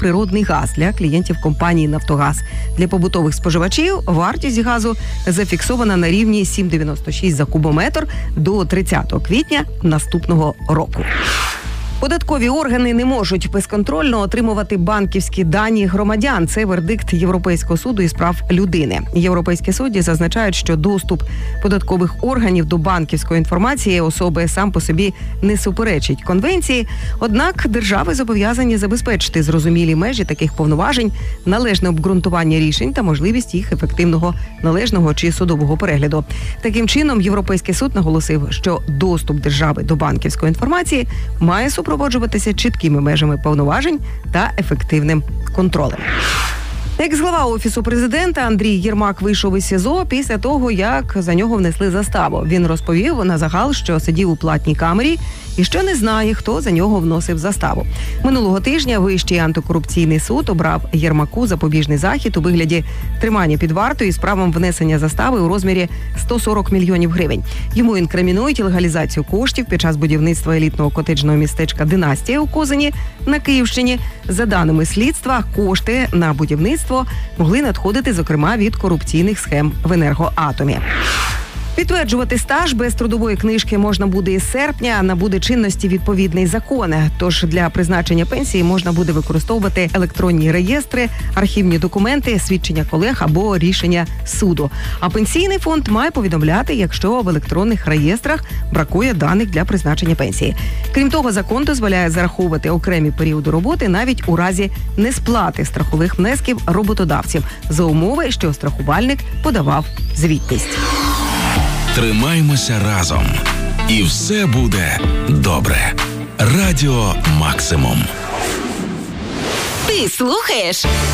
природний газ для клієнтів компанії «Нафтогаз». Для побутових споживачів вартість газу зафіксована на рівні 7,96 за кубометр до 30 квітня наступного року. Податкові органи не можуть безконтрольно отримувати банківські дані громадян. Це вердикт Європейського суду із прав людини. Європейські судді зазначають, що доступ податкових органів до банківської інформації особи сам по собі не суперечить конвенції. Однак держави зобов'язані забезпечити зрозумілі межі таких повноважень, належне обґрунтування рішень та можливість їх ефективного, належного чи судового перегляду. Таким чином, Європейський суд наголосив, що доступ держави до банківської інформації має супроводжуватися чіткими межами повноважень та ефективним контролем. Екс-глава Офісу президента Андрій Єрмак вийшов із СІЗО після того, як за нього внесли заставу. Він розповів на загал, що сидів у платній камері і що не знає, хто за нього вносив заставу. Минулого тижня Вищий антикорупційний суд обрав Єрмаку запобіжний захід у вигляді тримання під вартою із правом внесення застави у розмірі 140 мільйонів гривень. Йому інкримінують легалізацію коштів під час будівництва елітного котеджного містечка «Династія» у Козині на Київщині. За даними слідства, кошти на будівництво могли надходити, зокрема, від корупційних схем в «Енергоатомі». Підтверджувати стаж без трудової книжки можна буде із серпня, набуде чинності відповідний закон. Тож для призначення пенсії можна буде використовувати електронні реєстри, архівні документи, свідчення колег або рішення суду. А пенсійний фонд має повідомляти, якщо в електронних реєстрах бракує даних для призначення пенсії. Крім того, закон дозволяє зараховувати окремі періоди роботи навіть у разі несплати страхових внесків роботодавців за умови, що страхувальник подавав звітність. Тримаймося разом. І все буде добре. Радіо Максимум. Ти слухаєш